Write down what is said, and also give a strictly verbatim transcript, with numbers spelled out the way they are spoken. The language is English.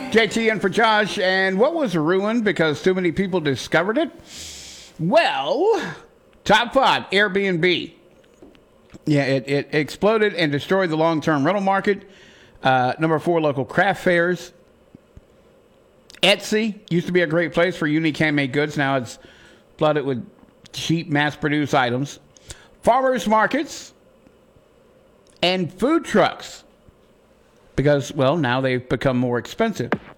J T in for Josh, and what was ruined because too many people discovered it? Well, top five, Airbnb. Yeah, it, it exploded and destroyed the long-term rental market. Uh, number four, local craft fairs. Etsy used to be a great place for unique handmade goods. Now it's flooded with cheap mass-produced items. Farmers markets and food trucks. Because, well, now they've become more expensive.